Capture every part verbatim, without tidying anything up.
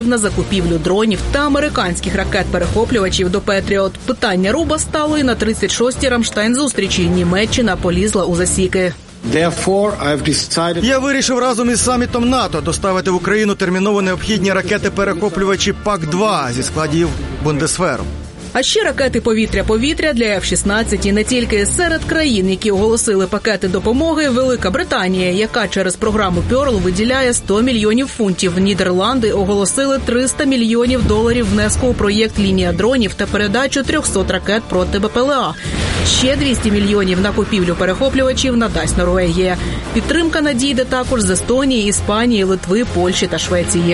на закупівлю дронів та американських ракет-перехоплювачів до Петріот. Питання руба стало і на тридцять шостій Рамштайн-зустрічі. Німеччина полізла у засіки. Я вирішив разом із самітом НАТО доставити в Україну терміново необхідні ракети-перехоплювачі пак два зі складів Бундесверу. А ще ракети повітря-повітря для еф шістнадцять і не тільки. Серед країн, які оголосили пакети допомоги, Велика Британія, яка через програму Пьорл виділяє сто мільйонів фунтів. Нідерланди оголосили триста мільйонів доларів внеску у проєкт «Лінія дронів» та передачу трьохсот ракет проти Бе Пе Еле А. Ще двісті мільйонів на купівлю перехоплювачів надасть Норвегія. Підтримка надійде також з Естонії, Іспанії, Литви, Польщі та Швеції.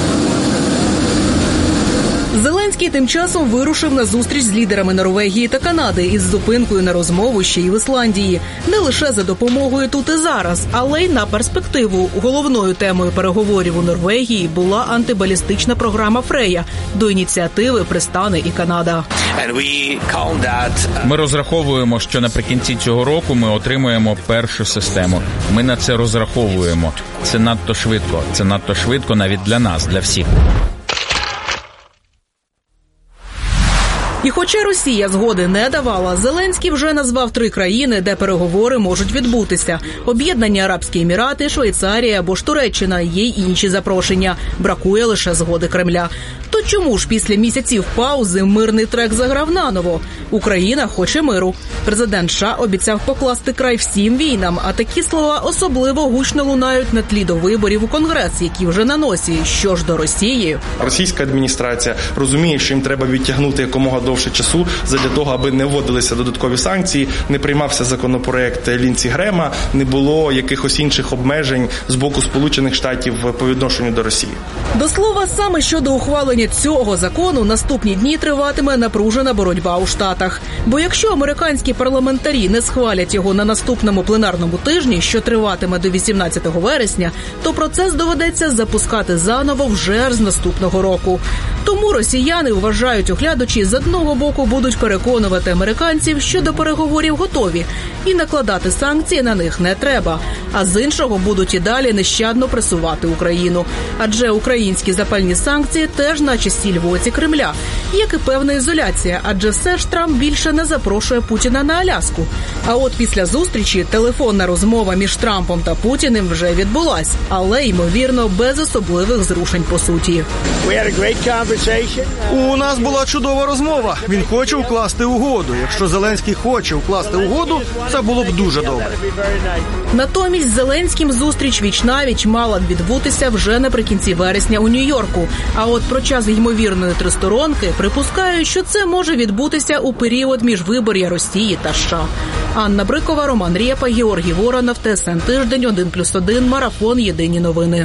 Зеленський тим часом вирушив на зустріч з лідерами Норвегії та Канади із зупинкою на розмову ще й в Ісландії. Не лише за допомогою тут і зараз, але й на перспективу. Головною темою переговорів у Норвегії була антибалістична програма «Фрея». До ініціативи пристане і Канада. Ми розраховуємо, що наприкінці цього року ми отримаємо першу систему. Ми на це розраховуємо. Це надто швидко. Це надто швидко навіть для нас, для всіх. І хоча Росія згоди не давала, Зеленський вже назвав три країни, де переговори можуть відбутися. Об'єднані Арабські Емірати, Швейцарія або ж Туреччина. Є й інші запрошення. Бракує лише згоди Кремля. То чому ж після місяців паузи мирний трек заграв наново? Україна хоче миру. Президент США обіцяв покласти край всім війнам, а такі слова особливо гучно лунають на тлі до виборів у Конгрес, які вже на носі. Що ж до Росії? Російська адміністрація розуміє, що їм треба відтягнути якомога довше часу задля того, аби не вводилися додаткові санкції, не приймався законопроект Лінці Грема, не було якихось інших обмежень з боку Сполучених Штатів по відношенню до Росії. До слова, саме щодо ухвалення цього закону наступні дні триватиме напружена боротьба у Штатах. Бо якщо американські парламентарі не схвалять його на наступному пленарному тижні, що триватиме до вісімнадцятого вересня, то процес доведеться запускати заново вже аж з наступного року. Тому росіяни, вважають оглядачі, з одного боку будуть переконувати американців, що до переговорів готові, і накладати санкції на них не треба. А з іншого будуть і далі нещадно пресувати Україну. Адже українські запальні санкції теж наче сіль в оці Кремля. Як і певна ізоляція, адже все ж Трамп більше не запрошує Путіна на Аляску. А от після зустрічі телефонна розмова між Трампом та Путіним вже відбулась, але, ймовірно, без особливих зрушень по суті. У нас була чудова розмова. Він хоче укласти угоду. Якщо Зеленський хоче укласти угоду, це було б дуже добре. Натомість з Зеленським зустріч віч-навіч мала б відбутися вже наприкінці вересня у Нью-Йорку. А от про час ймовірної тристоронки припускають, що це може відбутися у період міжвибор'я Росії та США. Анна Брикова, Роман Рєпа, Георгій Воронов, Те Ес Ен Тиждень, один плюс один, Марафон, Єдині новини.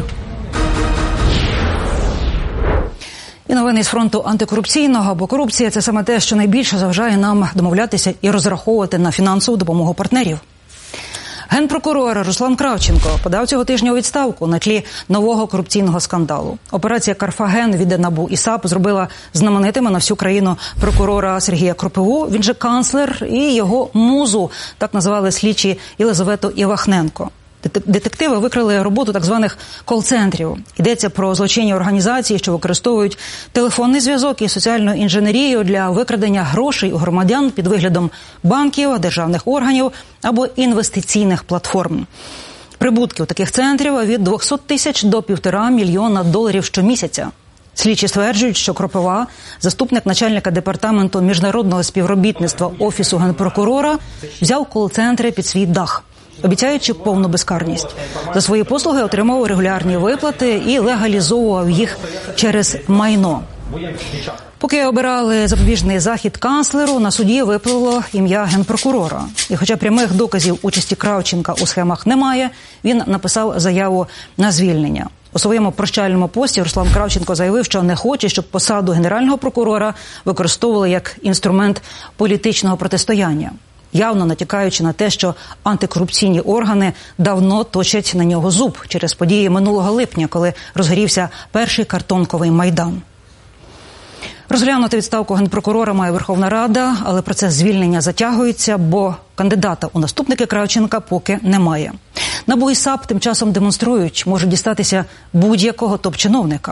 І новини з фронту антикорупційного, бо корупція – це саме те, що найбільше заважає нам домовлятися і розраховувати на фінансову допомогу партнерів. Генпрокурор Руслан Кравченко подав цього тижня у відставку на тлі нового корупційного скандалу. Операція «Карфаген» від ен а бе у і ес а пе зробила знаменитими на всю країну прокурора Сергія Кропиву, він же канцлер, і його музу, так називали слідчі Єлизавету Івахненко. Детективи викрили роботу так званих кол-центрів. Йдеться про злочинні організації, що використовують телефонний зв'язок і соціальну інженерію для викрадення грошей у громадян під виглядом банків, державних органів або інвестиційних платформ. Прибутки у таких центрів від двохсот тисяч до півтора мільйона доларів щомісяця. Слідчі стверджують, що Кропива, заступник начальника департаменту міжнародного співробітництва Офісу Генпрокурора, взяв кол-центри під свій дах, обіцяючи повну безкарність. За свої послуги отримав регулярні виплати і легалізовував їх через майно. Поки обирали запобіжний захід канцлеру, на суді випливло ім'я генпрокурора. І хоча прямих доказів участі Кравченка у схемах немає, він написав заяву на звільнення. У своєму прощальному пості Руслан Кравченко заявив, що не хоче, щоб посаду генерального прокурора використовували як інструмент політичного протистояння, явно натякаючи на те, що антикорупційні органи давно точать на нього зуб через події минулого липня, коли розгорівся перший картонковий майдан. Розглянути відставку генпрокурора має Верховна Рада, але процес звільнення затягується, бо кандидата у наступники Кравченка поки немає. НАБУ і ес а пе тим часом демонструють, можуть дістатися будь-якого топ-чиновника.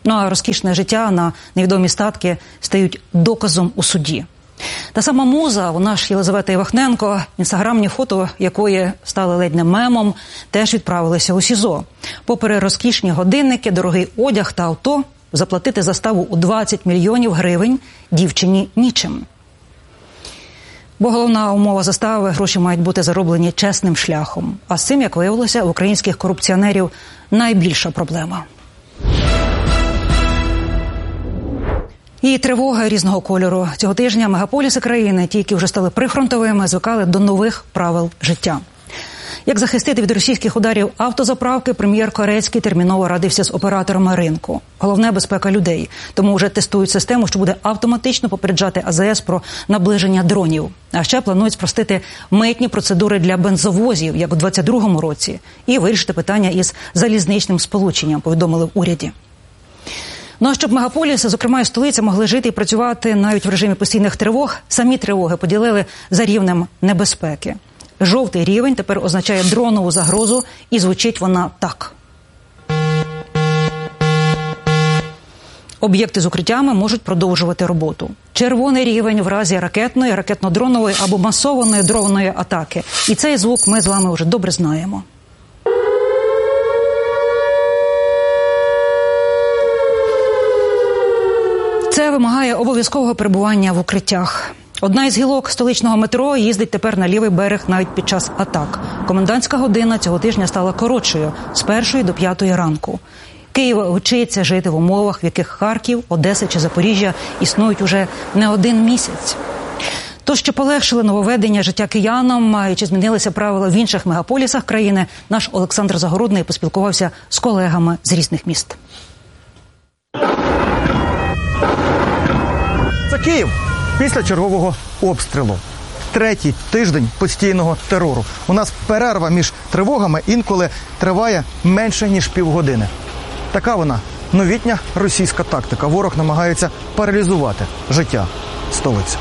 Ну а розкішне життя на невідомі статки стають доказом у суді. Та сама муза, вона ж Єлизавета Івахненко, інстаграмні фото якої стали ледь не мемом, теж відправилися у СІЗО. Попри розкішні годинники, дорогий одяг та авто, заплатити заставу у двадцять мільйонів гривень дівчині нічим. Бо головна умова застави – гроші мають бути зароблені чесним шляхом. А з цим, як виявилося, у українських корупціонерів найбільша проблема. І тривоги різного кольору. Цього тижня мегаполіси країни, ті, які вже стали прифронтовими, звикали до нових правил життя. Як захистити від російських ударів автозаправки, прем'єр Корецький терміново радився з операторами ринку. Головне – безпека людей. Тому вже тестують систему, що буде автоматично попереджати АЗС про наближення дронів. А ще планують спростити митні процедури для бензовозів, як у двадцять другому році, і вирішити питання із залізничним сполученням, повідомили в уряді. Ну а щоб мегаполіси, зокрема і столиця, могли жити і працювати навіть в режимі постійних тривог, самі тривоги поділили за рівнем небезпеки. Жовтий рівень тепер означає дронову загрозу, і звучить вона так. Об'єкти з укриттями можуть продовжувати роботу. Червоний рівень в разі ракетної, ракетно-дронової або масованої дронової атаки. І цей звук ми з вами вже добре знаємо. Це вимагає обов'язкового перебування в укриттях. Одна із гілок столичного метро їздить тепер на лівий берег навіть під час атак. Комендантська година цього тижня стала коротшою – з першої до п'ятої ранку. Київ вчиться жити в умовах, в яких Харків, Одеса чи Запоріжжя існують уже не один місяць. То, що полегшили нововведення життя киянам, і чи змінилися правила в інших мегаполісах країни, наш Олександр Загородний поспілкувався з колегами з різних міст. Це Київ після чергового обстрілу. Третій тиждень постійного терору. У нас перерва між тривогами інколи триває менше, ніж півгодини. Така вона новітня російська тактика. Ворог намагається паралізувати життя столиці.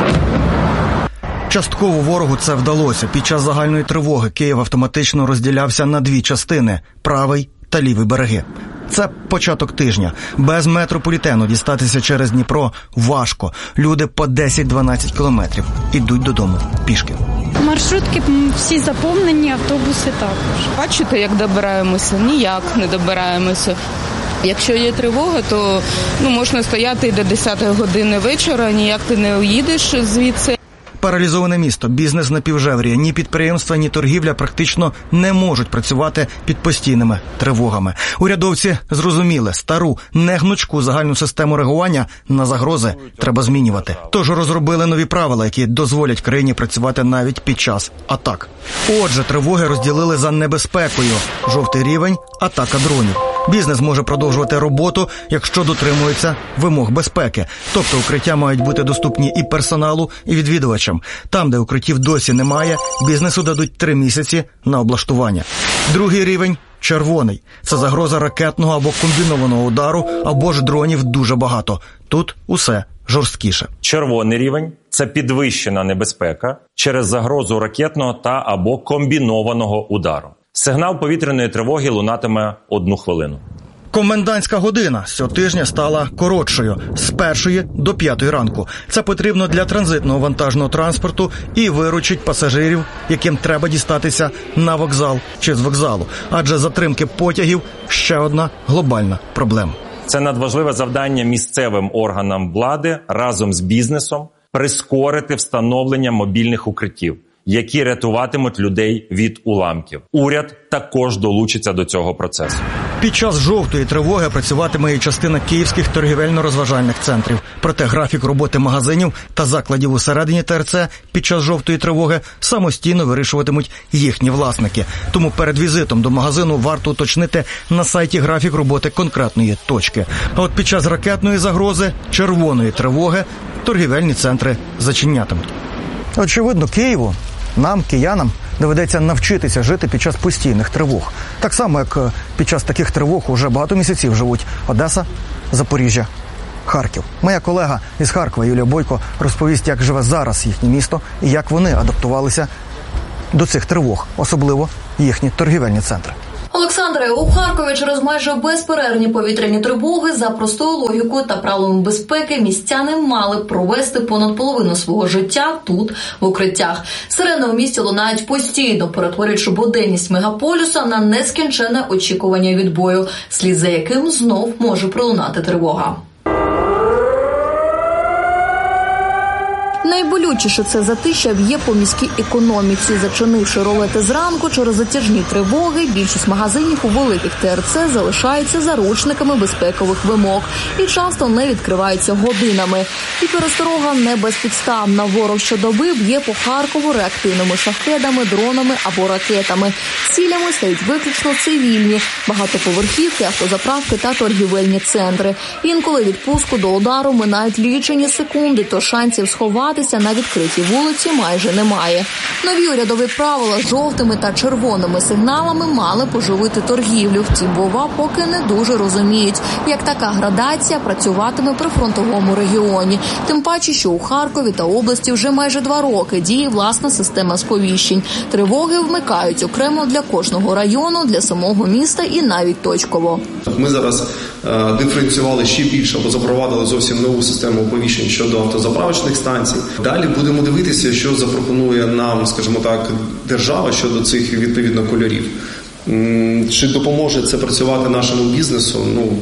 Частково ворогу це вдалося. Під час загальної тривоги Київ автоматично розділявся на дві частини – правий та лівий береги. Це початок тижня. Без метрополітену дістатися через Дніпро важко. Люди по десять-дванадцять кілометрів ідуть додому пішки. Маршрутки всі заповнені, автобуси також. Бачите, як добираємося? Ніяк не добираємося. Якщо є тривога, то ну, можна стояти і до десятої години вечора, ніяк ти не уїдеш звідси. Паралізоване місто, бізнес напівжевріє, ні підприємства, ні торгівля практично не можуть працювати під постійними тривогами. Урядовці зрозуміли, стару, негнучку загальну систему реагування на загрози треба змінювати. Тож розробили нові правила, які дозволять країні працювати навіть під час атак. Отже, тривоги розділили за небезпекою. Жовтий рівень – атака дронів. Бізнес може продовжувати роботу, якщо дотримується вимог безпеки. Тобто укриття мають бути доступні і персоналу, і відвідувачам. Там, де укриттів досі немає, бізнесу дадуть три місяці на облаштування. Другий рівень – червоний. Це загроза ракетного або комбінованого удару, або ж дронів дуже багато. Тут усе жорсткіше. Червоний рівень – це підвищена небезпека через загрозу ракетного та або комбінованого удару. Сигнал повітряної тривоги лунатиме одну хвилину. Комендантська година з цього тижня стала коротшою – з першої до п'ятої ранку. Це потрібно для транзитного вантажного транспорту і виручить пасажирів, яким треба дістатися на вокзал чи з вокзалу. Адже затримки потягів – ще одна глобальна проблема. Це надважливе завдання місцевим органам влади разом з бізнесом прискорити встановлення мобільних укриттів, які рятуватимуть людей від уламків. Уряд також долучиться до цього процесу. Під час жовтої тривоги працюватиме і частина київських торгівельно-розважальних центрів. Проте графік роботи магазинів та закладів усередині ТРЦ під час жовтої тривоги самостійно вирішуватимуть їхні власники. Тому перед візитом до магазину варто уточнити на сайті графік роботи конкретної точки. А от під час ракетної загрози, червоної тривоги, торгівельні центри зачинятимуть. Очевидно, Києву, нам, киянам, доведеться навчитися жити під час постійних тривог. Так само, як під час таких тривог уже багато місяців живуть Одеса, Запоріжжя, Харків. Моя колега із Харкова Юлія Бойко розповість, як живе зараз їхнє місто і як вони адаптувалися до цих тривог, особливо їхні торгівельні центри. Олександре, у Харкові через майже безперервні повітряні тривоги за простою логікою та правилами безпеки містяни мали б провести понад половину свого життя тут, в укриттях. Сирени у місті лунають постійно, перетворюючи буденність мегаполіса на нескінченне очікування відбою, слід за яким знов може пролунати тривога. Найболючіше це затища б'є по міській економіці. Зачинивши ролети зранку через затяжні тривоги, більшість магазинів у великих Те Ер Це залишаються заручниками безпекових вимог і часто не відкриваються годинами. І пересторога не безпідставна. Ворог щодоби б'є по Харкову реактивними шахедами, дронами або ракетами. Цілями стають виключно цивільні, багатоповерхівки, автозаправки та торгівельні центри. Інколи від пуску до удару минають лічені секунди, то шансів сховатися на відкритій вулиці майже немає. Нові урядові правила з жовтими та червоними сигналами мали поживити торгівлю. Втім, вова поки не дуже розуміють, як така градація працюватиме при фронтовому регіоні. Тим паче, що у Харкові та області вже майже два роки діє власна система сповіщень. Тривоги вмикають окремо для кожного району, для самого міста і навіть точково. Ми зараз е, диференціювали ще більше, або запровадили зовсім нову систему оповіщень щодо автозаправочних станцій. Далі будемо дивитися, що запропонує нам, скажімо так, держава щодо цих, відповідно, кольорів. Чи допоможе це працювати нашому бізнесу, ну,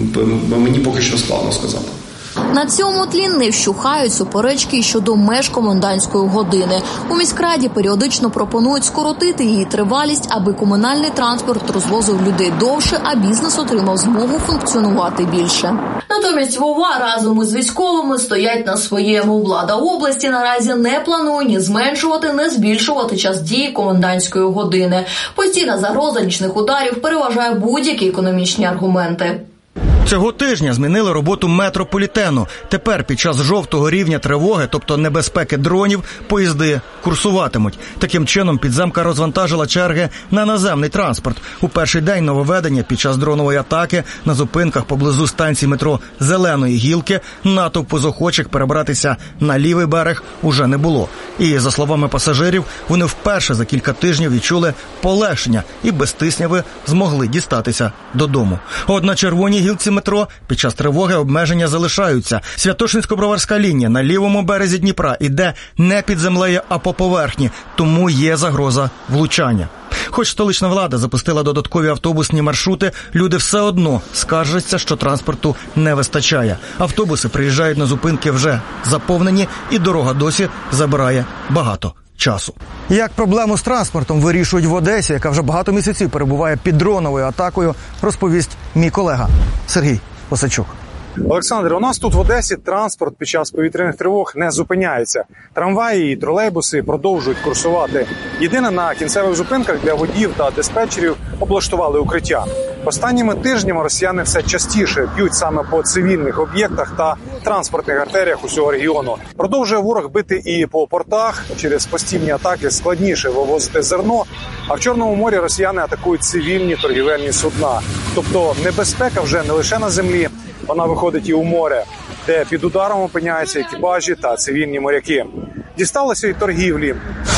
мені поки що складно сказати. На цьому тлі не вщухають суперечки щодо меж комендантської години. У міськраді періодично пропонують скоротити її тривалість, аби комунальний транспорт розвозив людей довше, а бізнес отримав змогу функціонувати більше. Натомість ВОВА разом із військовими стоять на своєму. Влада області наразі не планує ні зменшувати, ні збільшувати час дії комендантської години. Постійна загроза нічних ударів переважає будь-які економічні аргументи. Цього тижня змінили роботу метрополітену. Тепер під час жовтого рівня тривоги, тобто небезпеки дронів, поїзди курсуватимуть. Таким чином підземка розвантажила черги на наземний транспорт. У перший день нововведення під час дронової атаки на зупинках поблизу станції метро Зеленої Гілки натовпу з охочих перебратися на лівий берег уже не було. І, за словами пасажирів, вони вперше за кілька тижнів відчули полегшення і без тисняви змогли дістатися додому. От на Червоній Гілці метро під час тривоги обмеження залишаються. Святошинсько-Броварська лінія на лівому березі Дніпра іде не під землею, а по поверхні, тому є загроза влучання. Хоч столична влада запустила додаткові автобусні маршрути, люди все одно скаржаться, що транспорту не вистачає. Автобуси приїжджають на зупинки вже заповнені, і дорога досі забирає багато часу. Як проблему з транспортом вирішують в Одесі, яка вже багато місяців перебуває під дроновою атакою, розповість мій колега Сергій Осадчук. Олександр, у нас тут в Одесі транспорт під час повітряних тривог не зупиняється. Трамваї і тролейбуси продовжують курсувати. Єдине, на кінцевих зупинках для водіїв та диспетчерів облаштували укриття. Останніми тижнями росіяни все частіше б'ють саме по цивільних об'єктах та транспортних артеріях усього регіону. Продовжує ворог бити і по портах. Через постійні атаки складніше вивозити зерно. А в Чорному морі росіяни атакують цивільні торгівельні судна. Тобто небезпека вже не лише на землі, вона виходить і у море, де під ударом опиняються екіпажі та цивільні моряки. Дісталося й торгівлі.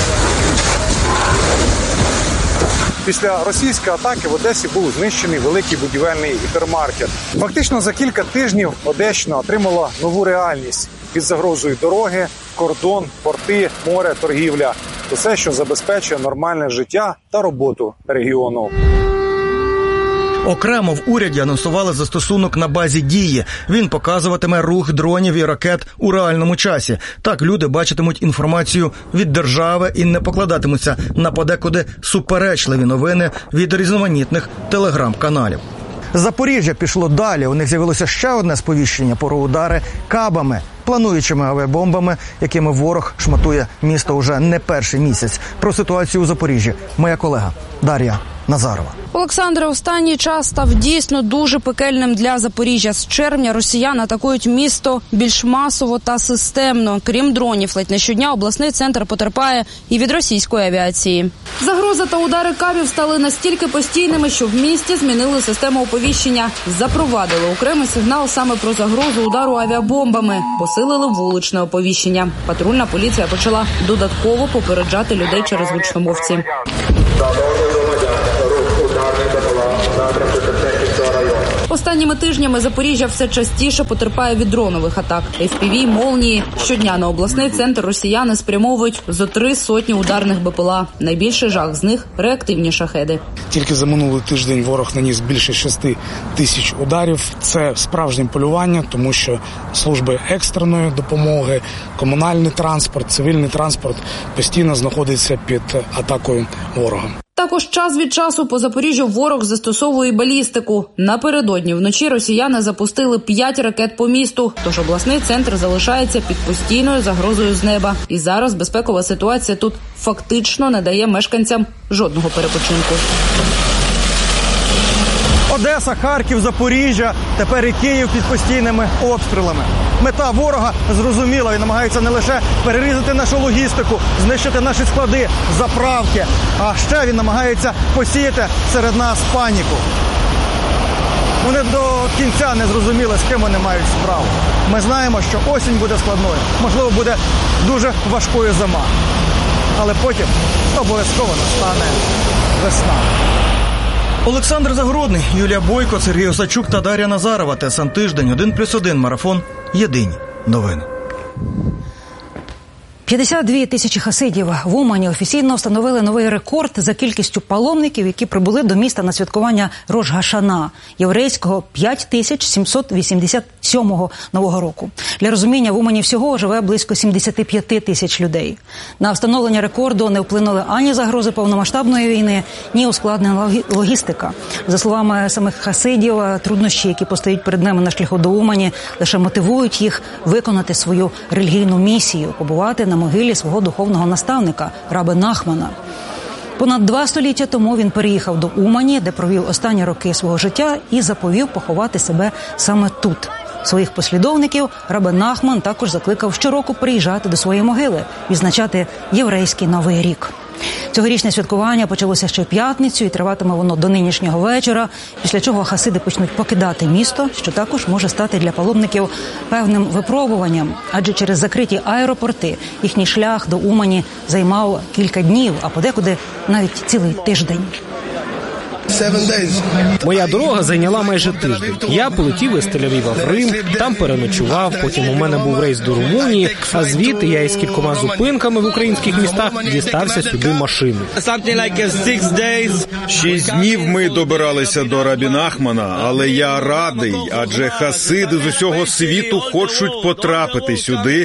Після російської атаки в Одесі був знищений великий будівельний гіпермаркет. Фактично за кілька тижнів Одещина отримала нову реальність. Під загрозою дороги, кордон, порти, море, торгівля. Усе, що забезпечує нормальне життя та роботу регіону. Окремо в уряді анонсували застосунок на базі «Дії». Він показуватиме рух дронів і ракет у реальному часі. Так люди бачитимуть інформацію від держави і не покладатимуться на подекуди суперечливі новини від різноманітних телеграм-каналів. Запоріжжя пішло далі. У них з'явилося ще одне сповіщення про удари кабами, плануючими авіабомбами, якими ворог шматує місто уже не перший місяць. Про ситуацію у Запоріжжі моя колега Дар'я Назарова. Олександре, останній час став дійсно дуже пекельним для Запоріжжя. З червня росіяни атакують місто більш масово та системно. Крім дронів, ледь не щодня обласний центр потерпає і від російської авіації. Загроза та удари кабів стали настільки постійними, що в місті змінили систему оповіщення. Запровадили окремий сигнал саме про загрозу удару авіабомбами. Посилили вуличне оповіщення. Патрульна поліція почала додатково попереджати людей через гучномовці. Останніми тижнями Запоріжжя все частіше потерпає від дронових атак. еф пі ві, молнії. Щодня на обласний центр росіяни спрямовують зо три сотні ударних Б П Л А. Найбільший жах з них – реактивні шахеди. Тільки за минулий тиждень ворог наніс більше шести тисяч ударів. Це справжнє полювання, тому що служби екстреної допомоги, комунальний транспорт, цивільний транспорт постійно знаходиться під атакою ворога. Також час від часу по Запоріжжю ворог застосовує балістику. Напередодні вночі росіяни запустили п'ять ракет по місту, тож обласний центр залишається під постійною загрозою з неба. І зараз безпекова ситуація тут фактично не дає мешканцям жодного перепочинку. Одеса, Харків, Запоріжжя, тепер і Київ під постійними обстрілами. Мета ворога зрозуміла. Він намагається не лише перерізати нашу логістику, знищити наші склади, заправки, а ще він намагається посіяти серед нас паніку. Вони до кінця не зрозуміли, з ким вони мають справу. Ми знаємо, що осінь буде складною, можливо, буде дуже важкою зима. Але потім обов'язково настане весна. Олександр Загородний, Юлія Бойко, Сергій Осадчук та Дар'я Назарова. Т С Н Тиждень, один плюс один, марафон, єдині новини. п'ятдесят дві тисячі хасидів в Умані офіційно встановили новий рекорд за кількістю паломників, які прибули до міста на святкування Рош Гашана, єврейського п'ять тисяч сімсот вісімдесят сьомого Нового року. Для розуміння, в Умані всього живе близько сімдесят п'ять тисяч людей. На встановлення рекорду не вплинули ані загрози повномасштабної війни, ні ускладнена логістика. За словами самих хасидів, труднощі, які постають перед ними на шляху до Умані, лише мотивують їх виконати свою релігійну місію – побувати на могилі свого духовного наставника, раби Нахмана. Понад два століття тому він переїхав до Умані, де провів останні роки свого життя і заповів поховати себе саме тут. Своїх послідовників раби Нахман також закликав щороку приїжджати до своєї могили, відзначати єврейський Новий рік. Цьогорічне святкування почалося ще в п'ятницю і триватиме воно до нинішнього вечора, після чого хасиди почнуть покидати місто, що також може стати для паломників певним випробуванням, адже через закриті аеропорти їхній шлях до Умані займав кілька днів, а подекуди навіть цілий тиждень. Моя дорога зайняла майже тиждень. Я полетів із Тель-Авіва в Рим, там переночував, потім у мене був рейс до Румунії, а звідти я із кількома зупинками в українських містах дістався сюди машиною. Шість днів ми добиралися до рабі Нахмана, але я радий, адже хасиди з усього світу хочуть потрапити сюди.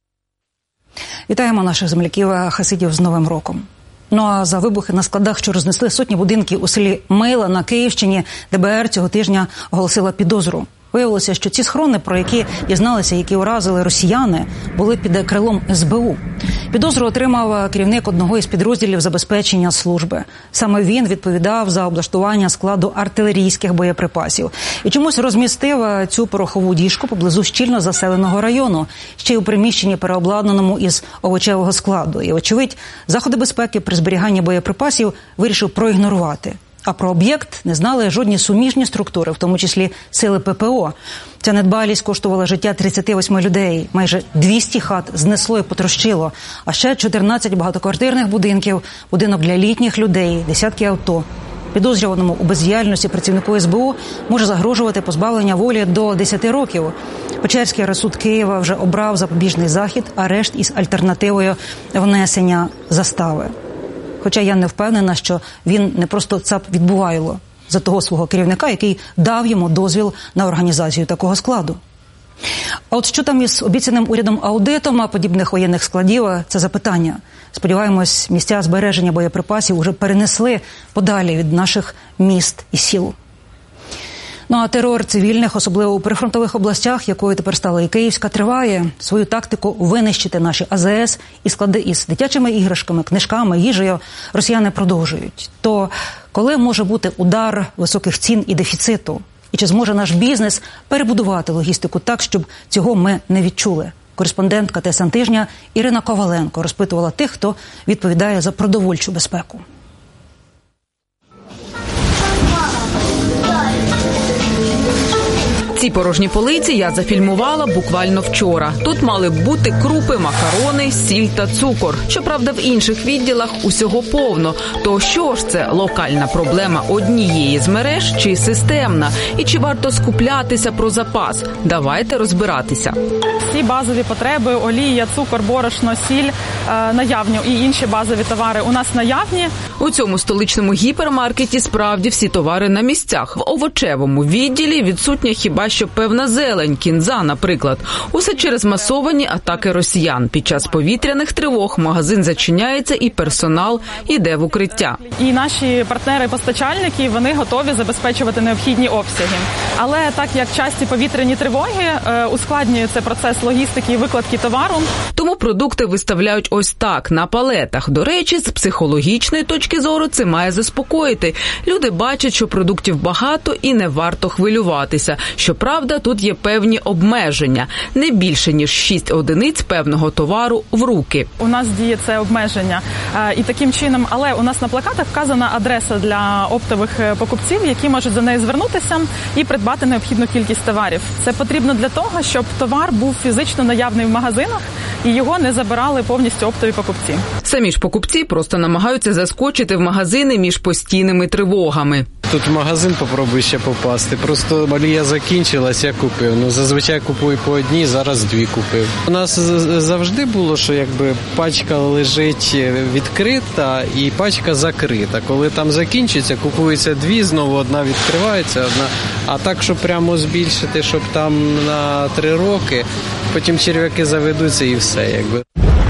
Вітаємо наших земляків хасидів з Новим роком. Ну а за вибухи на складах, що рознесли сотні будинків у селі Мейла на Київщині, Д Б Р цього тижня оголосила підозру. Виявилося, що ці схорони, про які дізналися, які уразили росіяни, були під крилом С Б У. Підозру отримав керівник одного із підрозділів забезпечення служби. Саме він відповідав за облаштування складу артилерійських боєприпасів. І чомусь розмістив цю порохову діжку поблизу щільно заселеного району, ще й у приміщенні, переобладнаному із овочевого складу. І, очевидь, заходи безпеки при зберіганні боєприпасів вирішив проігнорувати. А про об'єкт не знали жодні суміжні структури, в тому числі сили П П О. Ця недбалість коштувала життя тридцяти восьми людей. Майже двісті хат знесло і потрощило. А ще чотирнадцять багатоквартирних будинків, будинок для літніх людей, десятки авто. Підозрюваному у бездіяльності працівнику С Б У може загрожувати позбавлення волі до десяти років. Печерський райсуд Києва вже обрав запобіжний захід, арешт із альтернативою внесення застави. Хоча я не впевнена, що він не просто цап відбувайло за того свого керівника, який дав йому дозвіл на організацію такого складу. А от що там із обіцяним урядом аудитом подібних воєнних складів – це запитання. Сподіваємось, місця збереження боєприпасів уже перенесли подалі від наших міст і сіл. Ну а терор цивільних, особливо у прифронтових областях, якою тепер стала і Київська, триває. Свою тактику винищити наші А З С і склади із дитячими іграшками, книжками, їжею росіяни продовжують. То коли може бути удар високих цін і дефіциту? І чи зможе наш бізнес перебудувати логістику так, щоб цього ми не відчули? Кореспондентка Т С Н Тижня Ірина Коваленко розпитувала тих, хто відповідає за продовольчу безпеку. Ці порожні полиці я зафільмувала буквально вчора. Тут мали б бути крупи, макарони, сіль та цукор. Щоправда, в інших відділах усього повно. То що ж це, локальна проблема однієї з мереж чи системна? І чи варто скуплятися про запас? Давайте розбиратися. Всі базові потреби – олія, цукор, борошно, сіль е, наявні і інші базові товари у нас наявні. У цьому столичному гіпермаркеті справді всі товари на місцях. В овочевому відділі відсутня хіба що певна зелень, кінза, наприклад. Усе через масовані атаки росіян. Під час повітряних тривог магазин зачиняється і персонал йде в укриття. І наші партнери-постачальники, вони готові забезпечувати необхідні обсяги. Але так як часті повітряні тривоги, е, ускладнює це процес логістики і викладки товару. Тому продукти виставляють ось так, на палетах. До речі, з психологічної точки зору це має заспокоїти. Люди бачать, що продуктів багато і не варто хвилюватися. Щоправда, тут є певні обмеження. Не більше, ніж шість одиниць певного товару в руки. У нас діє це обмеження. Е, і таким чином, але у нас на плакатах вказана адреса для оптових покупців, які можуть за нею звернутися і придбати необхідну кількість товарів. Це потрібно для того, щоб товар був фізично наявний в магазинах і його не забирали повністю оптові покупці. Самі ж покупці просто намагаються заскочити в магазини між постійними тривогами. Тут в магазин попробуй ще попасти. Просто олія закінчилась, я купив. Ну, зазвичай купую по одній, зараз дві купив. У нас завжди було, що якби пачка лежить відкрита і пачка закрита. Коли там закінчиться, купується дві, знову одна відкривається, одна. А так, щоб прямо збільшити, щоб там на три роки, потім черв'яки заведуться і все, якби.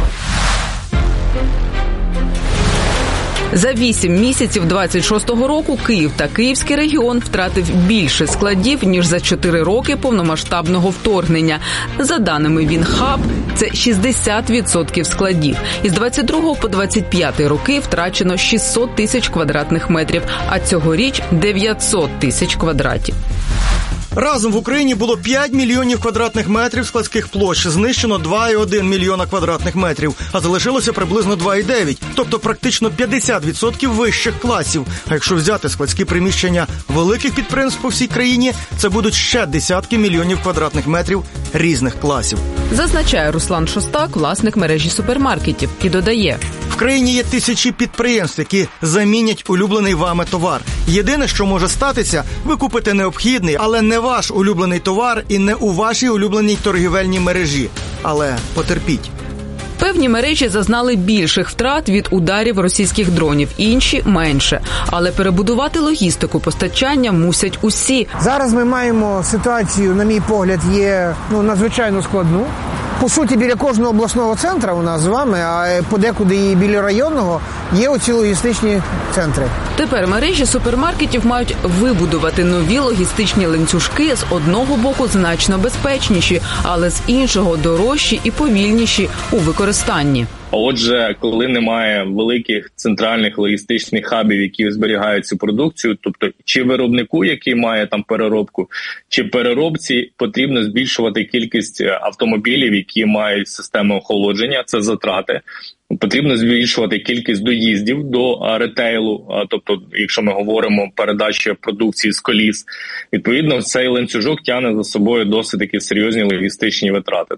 За вісім місяців двадцять шостого року Київ та Київський регіон втратив більше складів, ніж за чотири роки повномасштабного вторгнення. За даними Вінхаб, це шістдесят відсотків складів. Із двадцять другого по двадцять п'ятий роки втрачено шістсот тисяч квадратних метрів, а цьогоріч дев'ятсот тисяч квадратів. Разом в Україні було п'ять мільйонів квадратних метрів складських площ, знищено два цілих один мільйона квадратних метрів, а залишилося приблизно два цілих дев'ять, тобто практично п'ятдесят відсотків вищих класів. А якщо взяти складські приміщення великих підприємств по всій країні, це будуть ще десятки мільйонів квадратних метрів різних класів. Зазначає Руслан Шостак, власник мережі супермаркетів, і додає: в країні є тисячі підприємств, які замінять улюблений вами товар. Єдине, що може статися, ви купите необхідний, але не ваш улюблений товар і не у вашій улюбленій торгівельній мережі. Але потерпіть. Певні мережі зазнали більших втрат від ударів російських дронів, інші – менше. Але перебудувати логістику постачання мусять усі. Зараз ми маємо ситуацію, на мій погляд, є ну, надзвичайно складну. По суті, біля кожного обласного центру у нас з вами, а подекуди і біля районного, є оці логістичні центри. Тепер мережі супермаркетів мають вибудувати нові логістичні ланцюжки, з одного боку значно безпечніші, але з іншого дорожчі і повільніші у використанні. Отже, коли немає великих центральних логістичних хабів, які зберігають цю продукцію, тобто чи виробнику, який має там переробку, чи переробці, потрібно збільшувати кількість автомобілів, які мають систему охолодження, це затрати. Потрібно збільшувати кількість доїздів до ретейлу, тобто, якщо ми говоримо передача продукції з коліс, відповідно, цей ланцюжок тягне за собою досить такі серйозні логістичні витрати.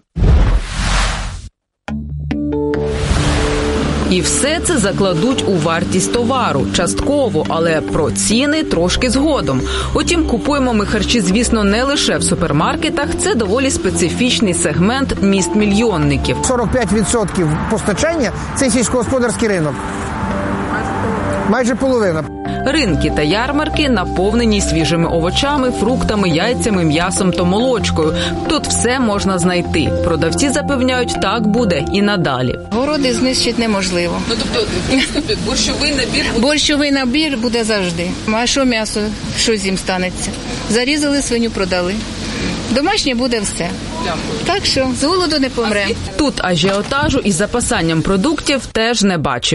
І все це закладуть у вартість товару, частково, але про ціни трошки згодом. Утім, купуємо ми харчі, звісно, не лише в супермаркетах, це доволі специфічний сегмент міст-мільйонників. сорок п'ять відсотків постачання – це сільськогосподарський ринок. Майже половина. Ринки та ярмарки наповнені свіжими овочами, фруктами, яйцями, м'ясом та молочкою. Тут все можна знайти. Продавці запевняють, так буде і надалі. Городи знищити неможливо. Ну, тобто, борщовий набір буде? Борщовий набір буде завжди. А що м'ясо, що з ним станеться? Зарізали, свиню продали. Домашнє буде все. Дякую. Так що, з голоду не помремо. Тут ажіотажу із запасанням продуктів теж не бачимо.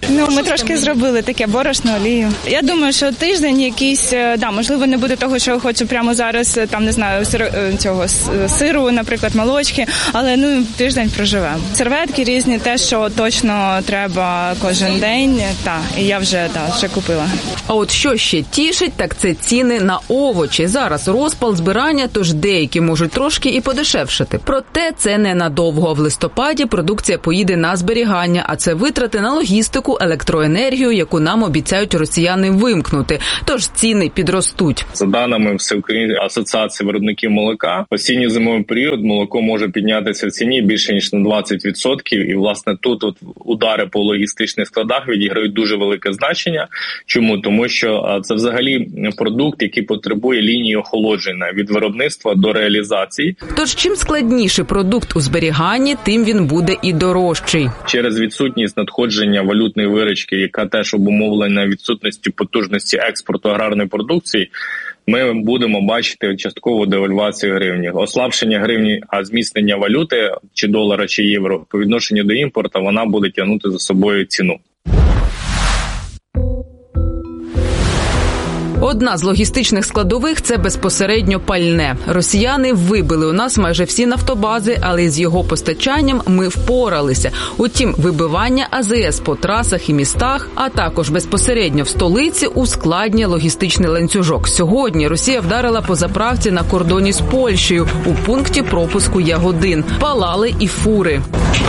Ну, ми трошки зробили таке борошно, олію. Я думаю, що тиждень якийсь, да, можливо, не буде того, що я хочу прямо зараз, там, не знаю, сир, цього сиру, наприклад, молочки, але, ну, тиждень проживемо. Серветки різні, те, що точно треба кожен день, так, і я вже, так, вже купила. А от що ще тішить, так це ціни на овочі. Зараз розпал збирання, тож деякі можуть трошки і подешевшати. Проте це ненадовго. В листопаді продукція поїде на зберігання, а це витрати на логістику, електроенергію, яку нам обіцяють росіяни вимкнути. Тож ціни підростуть. За даними Всеукраїнської асоціації виробників молока, осінньо-зимовий період молоко може піднятися в ціні більше ніж на двадцять відсотків. І, власне, тут от удари по логістичних складах відіграють дуже велике значення. Чому? Тому що це взагалі продукт, який потребує лінії охолодження від виробництва до реалізації. Тож чим складніший продукт у зберіганні, тим він буде і дорожчий. Через відсутність надходження валютної виручки, яка теж обумовлена відсутністю потужності експорту аграрної продукції, ми будемо бачити часткову девальвацію гривні. Ослабшення гривні, а зміцнення валюти, чи долара, чи євро, по відношенню до імпорту, вона буде тягнути за собою ціну. Одна з логістичних складових – це безпосередньо пальне. Росіяни вибили у нас майже всі нафтобази, але з його постачанням ми впоралися. Утім, вибивання А З С по трасах і містах, а також безпосередньо в столиці ускладнює логістичний ланцюжок. Сьогодні Росія вдарила по заправці на кордоні з Польщею у пункті пропуску Ягодин. Палали і фури.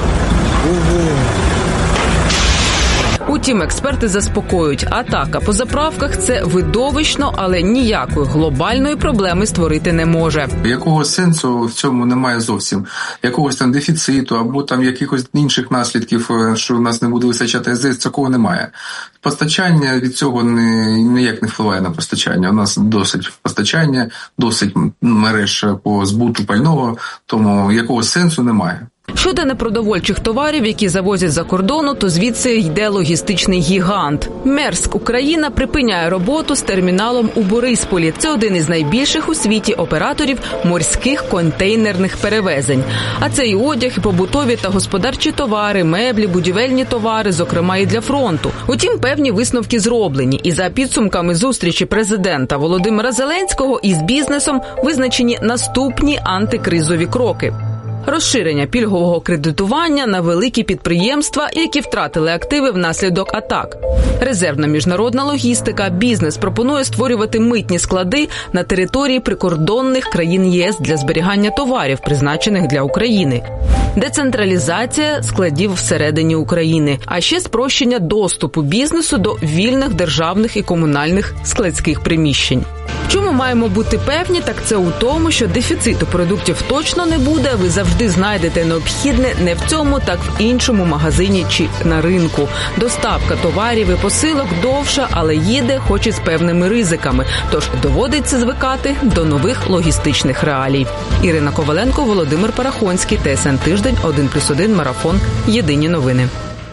Утім, експерти заспокоюють, атака по заправках – це видовищно, але ніякої глобальної проблеми створити не може. Якого сенсу в цьому немає зовсім? Якогось там дефіциту або там якихось інших наслідків, що у нас не буде вистачати А З С, такого немає. Постачання від цього не, ніяк не впливає на постачання. У нас досить постачання, досить мереж по збуту пального, тому якого сенсу немає. Щодо непродовольчих товарів, які завозять за кордону, то звідси йде логістичний гігант. Мерск Україна припиняє роботу з терміналом у Борисполі. Це один із найбільших у світі операторів морських контейнерних перевезень. А це і одяг, і побутові та господарчі товари, меблі, будівельні товари, зокрема і для фронту. Утім, певні висновки зроблені. І за підсумками зустрічі президента Володимира Зеленського із бізнесом визначені наступні антикризові кроки. Розширення пільгового кредитування на великі підприємства, які втратили активи внаслідок атак. Резервна міжнародна логістика. Бізнес пропонує створювати митні склади на території прикордонних країн Є С для зберігання товарів, призначених для України. Децентралізація складів всередині України. А ще спрощення доступу бізнесу до вільних державних і комунальних складських приміщень. Чому маємо бути певні, так це у тому, що дефіциту продуктів точно не буде, ви завжди знайдете необхідне не в цьому, так в іншому магазині чи на ринку. Доставка товарів і посилок довша, але їде хоч і з певними ризиками. Тож доводиться звикати до нових логістичних реалій. Ірина Коваленко, Володимир Парахонський, Т С Н Тиждень, один плюс один, Марафон, Єдині новини.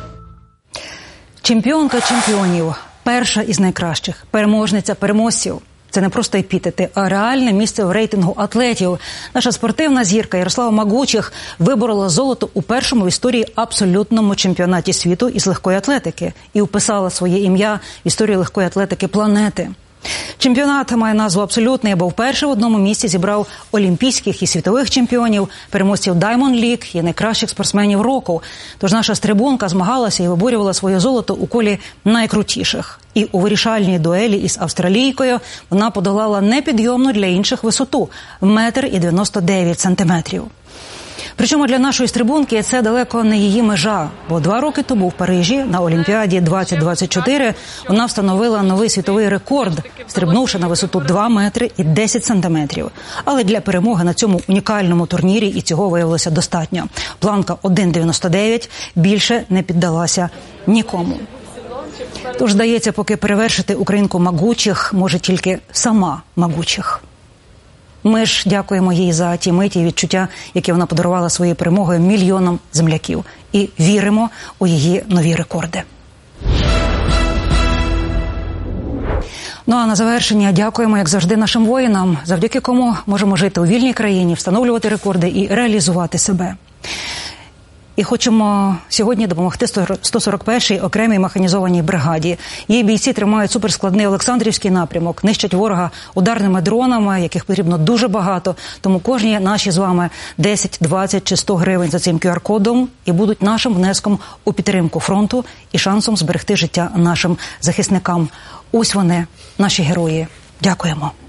Чемпіонка чемпіонів, перша із найкращих, переможниця переможців. Це не просто епітети, а реальне місце в рейтингу атлетів. Наша спортивна зірка Ярослава Магучих виборола золото у першому в історії абсолютному чемпіонаті світу із легкої атлетики і вписала своє ім'я в історію легкої атлетики планети. Чемпіонат має назву «Абсолютний», бо вперше в одному місці зібрав олімпійських і світових чемпіонів, переможців Diamond League і найкращих спортсменів року. Тож наша стрибунка змагалася і виборювала своє золото у колі найкрутіших. І у вирішальній дуелі із австралійкою вона подолала непідйомну для інших висоту – метр і дев'яносто дев'ять сантиметрів. Причому для нашої стрибунки це далеко не її межа, бо два роки тому в Парижі на Олімпіаді двадцять двадцять чотири вона встановила новий світовий рекорд, стрибнувши на висоту два метри і десять сантиметрів. Але для перемоги на цьому унікальному турнірі і цього виявилося достатньо. Планка один дев'яносто дев'ять більше не піддалася нікому. Тож, здається, поки перевершити українку Магучих може тільки сама Магучих. Ми ж дякуємо їй за ті миті і відчуття, які вона подарувала своєю перемогою мільйонам земляків. І віримо у її нові рекорди. Ну а на завершення дякуємо, як завжди, нашим воїнам, завдяки кому можемо жити у вільній країні, встановлювати рекорди і реалізувати себе. І хочемо сьогодні допомогти сто сорок першій окремій механізованій бригаді. Її бійці тримають суперскладний Олександрівський напрямок, нищать ворога ударними дронами, яких потрібно дуже багато. Тому кожні наші з вами десять, двадцять чи сто гривень за цим ку ар кодом і будуть нашим внеском у підтримку фронту і шансом зберегти життя нашим захисникам. Ось вони, наші герої. Дякуємо.